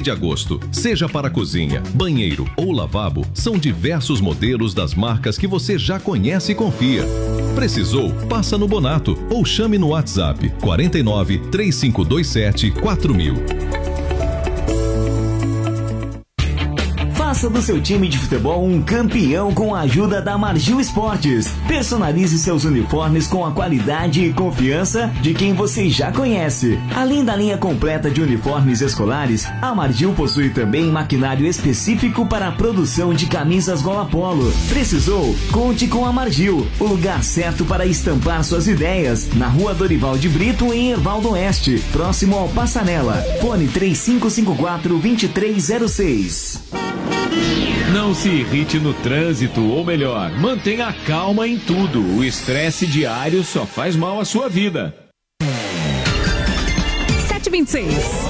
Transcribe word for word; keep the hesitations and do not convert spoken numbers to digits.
de agosto. Seja para cozinha, banheiro ou lavabo, são diversos modelos das marcas que você já conhece e confia. Precisou? Passa no Bonato ou chame no WhatsApp quarenta e nove, três cinco dois sete, quatro mil. Faça do seu time de futebol um campeão com a ajuda da Margil Esportes. Personalize seus uniformes com a qualidade e confiança de quem você já conhece. Além da linha completa de uniformes escolares, a Margil possui também maquinário específico para a produção de camisas gola polo. Precisou? Conte com a Margil, o lugar certo para estampar suas ideias. Na Rua Dorival de Brito, em Erval do Oeste, próximo ao Passanela. Fone três cinco cinco quatro, dois três zero seis. Não se irrite no trânsito, ou melhor, mantenha calma em tudo. O estresse diário só faz mal à sua vida. sete e vinte e seis.